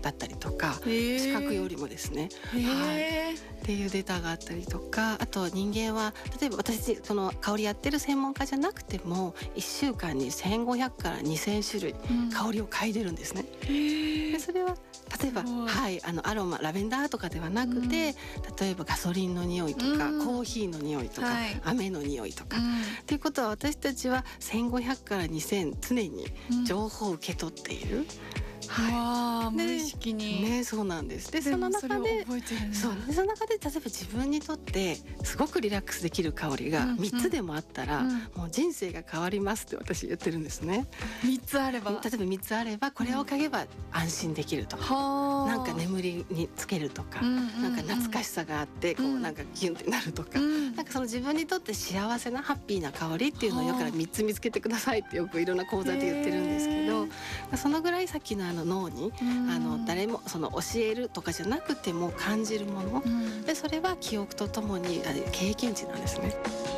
だったりとか、視覚よりもですね、っていうデータがあったりとか、あと人間は例えば私その香りやってる専門家じゃなくても1週間に1500から2000種類香りを嗅いでるんですね。でそれは例えば、アロマラベンダーとかではなくて、例えばガソリンの匂いとか、コーヒーの匂いとか、雨の匂いとか、っていうことは私たちは1500から2000常に情報を受け取っている。 無意識にね、そうなんです。でその中で例えば自分にとってすごくリラックスできる香りが3つでもあったら、もう人生が変わりますって私言ってるんですね。 3つあれば、 例えば3つあればこれを嗅げば安心できるとか、なんか眠りにつけるとか、なんか懐かしさがあってこうなんかギュンってなるとか、なんかその自分にとって幸せなハッピーな香りっていうのをよくから3つ見つけてくださいってよくいろんな講座で言ってるんですけど、そのぐらいさっきの脳に誰もその教えるとかじゃなくても感じるもの、でそれは記憶とともに経験値なんですね。